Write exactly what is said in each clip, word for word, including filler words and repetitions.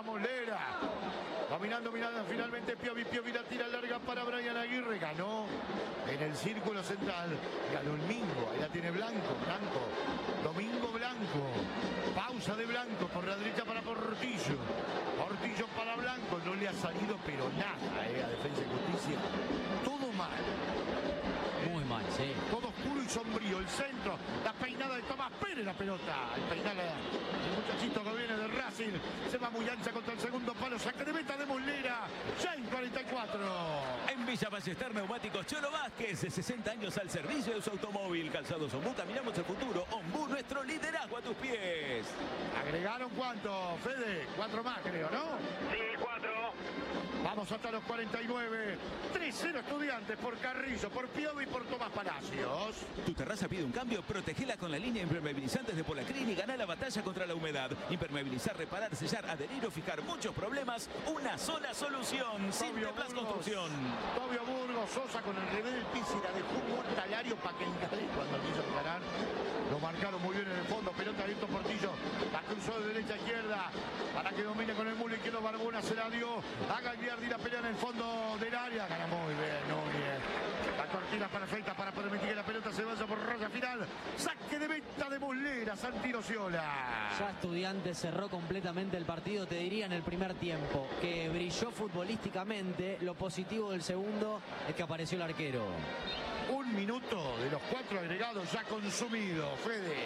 Muslera. Dominando mirada finalmente Piovi. Piovi la tira larga para Brian Aguirre. Ganó en el círculo central. Ganó el Mingo. Ahí la tiene Blanco. Blanco. Domingo Blanco. Pausa de Blanco por la derecha para Portillo. Portillo para Blanco. No le ha salido pero nada eh, a Defensa y Justicia. Todo mal. Muy mal, sí. Todo oscuro y sombrío. El centro. La peinada de Tomás Pérez. La pelota. El peinada el muchachito que viene de Racing. Se va muy ancha contra el segundo palo. Saque de meta de Muslera. Ya en cuarenta y cuatro. En Villa Ballester Neumáticos Cholo Vázquez. De sesenta años al servicio de su automóvil. Calzados Ombú. Caminamos el futuro. Ombú, nuestro liderazgo a tus pies. ¿Agregaron cuánto, Fede? Cuatro más, creo, ¿no? Sí, cuatro. Vamos hasta los cuarenta y nueve. tres cero Estudiantes por Carrillo, por Piovi y por Tomás Palacios. Tu terraza pide un cambio, protegela con la línea impermeabilizantes de Polacrin y gana la batalla contra la humedad. Impermeabilizar, reparar, sellar, adherir o fijar muchos problemas. Una sola solución. Simpleplas Construcción. Tobio Burgos, Sosa con el revés del piso y la dejó un talario para que encale cuando quiso encarar. Lo marcaron muy bien en el fondo. Pelota abierto Portillo. La cruzó de derecha a izquierda para que domine con el mulo izquierdo. Barbona se la dio a Gagliardi. La pelea en el fondo del área. Gana muy bien Núñez. La cortina perfecta para permitir que la pelota se vaya por raya final. Saque de meta de Muslera, Santino Ciola. Ya Estudiantes cerró completamente el partido, te diría en el primer tiempo, que brilló futbolísticamente. Lo positivo del segundo es que apareció el arquero. Un minuto de los cuatro agregados ya consumido, Fede.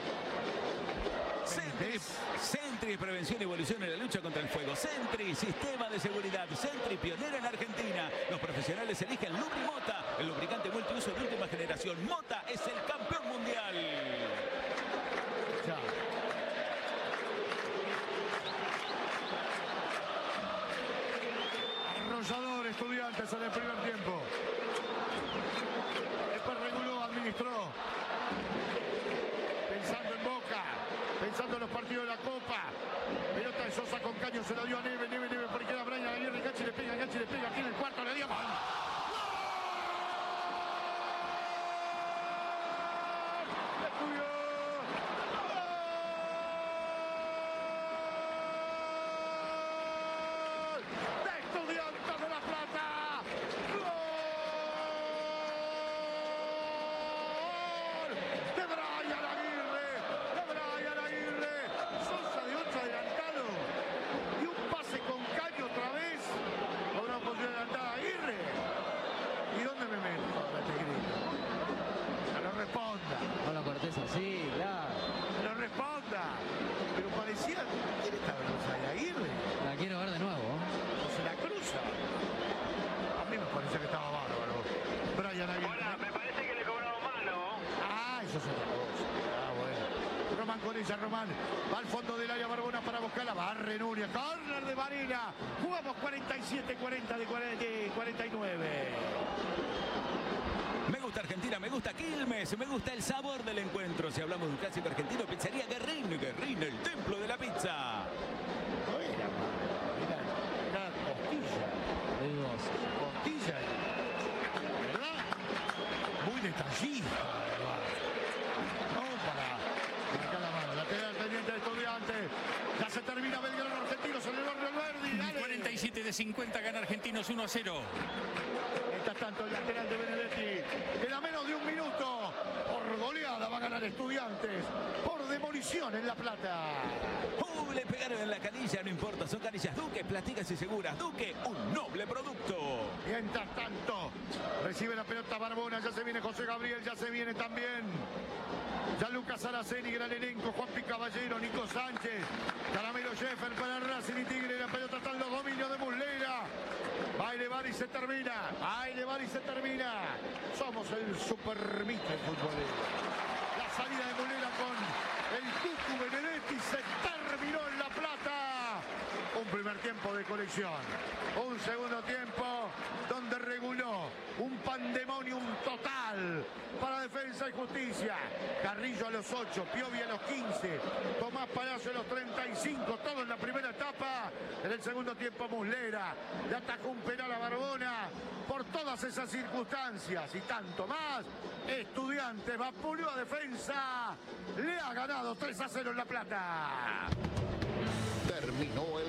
Sentry, Sentry, prevención y evolución en la lucha contra el fuego. Sentry, sistema de seguridad. Sentry, pionera en Argentina. Los profesionales eligen Lubrimota, el lubricante multiuso de última generación. Mota es el campeón mundial. Ya. Arrollador Estudiantes en el primer tiempo. Después reguló, administró. Pensando en Boca. Pensando en los partidos de la Copa. Pelota de Sosa con Caño. Se la dio a Neve. Neve, Neve. Por izquierda Brian Aguirre. Gachi le pega. Gachi le pega. Aquí en el cuarto. Le dio. ¡Gol! No lo cortés así, claro. No responda. Pero parecía. ¿Quién está Velosa de Aguirre? La quiero ver de nuevo. ¿O se la cruza? A mí me parecía que estaba bárbaro. Brian Aguirre. Hola, me parece que le cobraron mano. Ah, eso es otra cosa. Ah, bueno. Román con ella, Román. Va al fondo del área Barbona para buscarla. Barre Núñez. Corner de Varela. Jugamos cuarenta y siete cuarenta de cuarenta y nueve. Me gusta Argentina, me gusta Quilmes, me gusta el sabor del encuentro. Si hablamos de un clásico argentino, pizzería Guerrín. Guerrín, el templo de la pizza. No era, era, era costilla. De dos. Costilla. ¿Verdad? Muy detallista, ¿verdad? No para marcar la mano. Lateral pendiente de Estudiantes. Ya se termina Belgrano Argentino. Se le va Real Verdi. Dale. cuarenta y siete de cincuenta gana Argentinos uno a cero. Mientras tanto, el lateral de Benedetti. Queda menos de un minuto. Por goleada va a ganar Estudiantes. Por demolición en La Plata. Uh, le pegaron en la canilla, no importa, son canillas Duque, platicas y seguras. Duque, un noble producto. Mientras tanto, recibe la pelota Barbona. Ya se viene José Gabriel, ya se viene también. Ya Lucas Araceni, gran elenco. Juan Pi Caballero, Nico Sánchez. Caramelo Sheffer para Racing y Tigre. La pelota está en los dominios de Muslera. Va a elevar y se termina. Va a elevar y se termina. Somos el supermite futbolero. La salida de Muslera con el Tucu Benedetti se terminó en La Plata. Un primer tiempo de colección. Un segundo tiempo donde reguló un pandemonium total para Defensa y Justicia. Carrillo a los ocho, Piovi a los quince, Tomás Palacio a los treinta y cinco, todo en la primera etapa. En el segundo tiempo Muslera le atajó un penal a Barbona. Por todas esas circunstancias y tanto más, Estudiantes vapuleó a Defensa. Le ha ganado tres a cero en La Plata. Terminó el